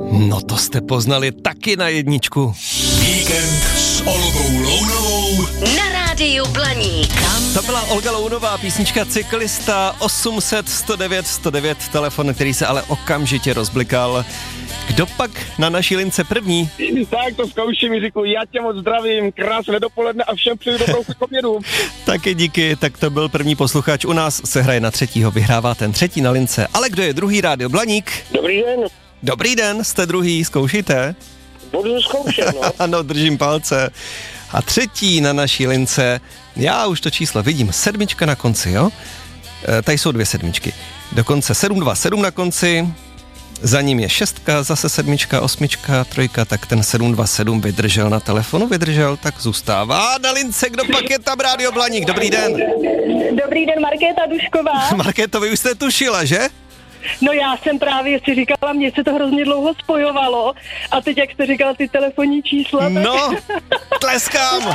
No to jste poznali taky na jedničku. Víkend s Olgou Lounovou na rádiu Blaník. To byla Olga Lounová, písnička Cyklista, 800 109 109, telefon, který se ale okamžitě rozblikal. Kdo pak na naší lince první? Tak to zkouším, Jiříku, já tě moc zdravím, krásné dopoledne a všem přeju dobrou chuť k obědu. Taky díky, tak to byl první posluchač, u nás se hraje na třetího, vyhrává ten třetí na lince. Ale kdo je druhý, Rádio Blaník? Dobrý den. Dobrý den, jste druhý, zkoušíte? Budu zkoušet, no. Ano, držím palce. A třetí na naší lince, já už to číslo vidím, 7 na konci, jo? Tady jsou 2 7, dokonce 727 na konci, za ním je 6, zase 7, 8, 3, tak ten 727 vydržel na telefonu, tak zůstává na lince. Kdo pak je tam, Rádio Blaník? Dobrý den. Dobrý den, Markéta Dušková. Markéto, vy už jste tušila, že? No já jsem právě si říkala, mně se to hrozně dlouho spojovalo a teď, jak jste říkala ty telefonní čísla, tak... No, tleskám.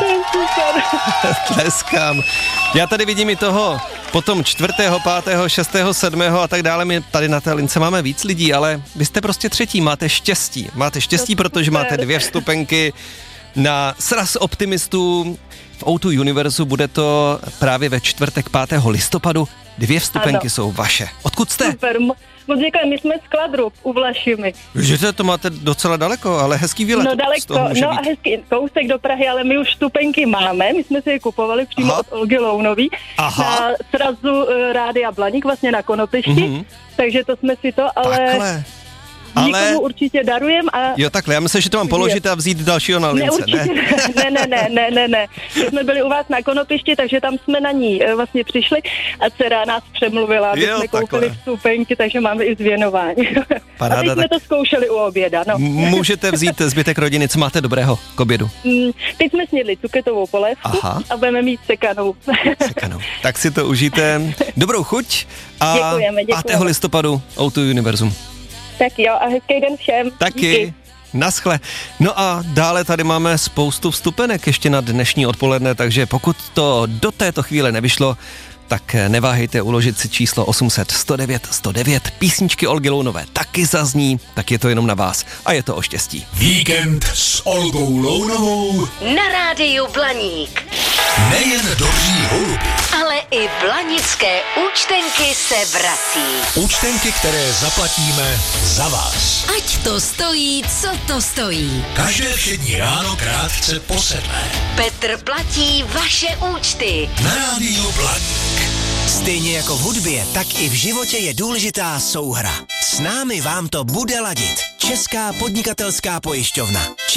Tleskám. Já tady vidím i toho potom 4., 5., 6., 7. a tak dále. My tady na té lince máme víc lidí, ale vy jste prostě třetí, máte štěstí. Máte štěstí, protože máte 2 vstupenky na sraz optimistů v O2 Univerzu. Bude to právě ve čtvrtek 5. listopadu. 2 vstupenky jsou vaše. Odkud jste? Super, moc děkuji, my jsme z Kladrup u Vlašimi. Že to máte docela daleko, ale hezký výlet. No daleko, no a hezký kousek do Prahy, ale my už vstupenky máme, my jsme si je kupovali přímo od Olgy Lounový na srazu Rádia Blaník, vlastně na Konopišti, takže to jsme si to, ale... Takhle. Nikomu určitě darujem a... Jo, takhle, já myslím, že to mám položit a vzít dalšího na lince, ne? Ne. My jsme byli u vás na Konopišti, takže tam jsme na ní vlastně přišli a dcera nás přemluvila, aby jsme koupili vstupenky, takže máme i zvěnování. Paráda, a teď jsme to zkoušeli u oběda, no. Můžete vzít zbytek rodiny, co máte dobrého k obědu? Teď jsme snědli cuketovou polévku a budeme mít sekanou. Tak si to užijte. Dobrou chuť a děkujeme. 5. listopadu O2 Univerzum. Tak jo, a hezký den všem. Taky. Díky. Naschle. No a dále tady máme spoustu vstupenek ještě na dnešní odpoledne, takže pokud to do této chvíle nevyšlo, tak neváhejte uložit si číslo 800 109 109. Písničky Olgy Lounové taky zazní, tak je to jenom na vás a je to o štěstí. Víkend s Olgou Lounovou na rádiu Blaník. Nejen dobří holuby, ale i blanické účtenky se vrací. Účtenky, které zaplatíme za vás. Ať to stojí, co to stojí. Každé všední ráno krátce po 7. Petr platí vaše účty na rádiu Blaník. Stejně jako v hudbě, tak i v životě je důležitá souhra. S námi vám to bude ladit. Česká podnikatelská pojišťovna.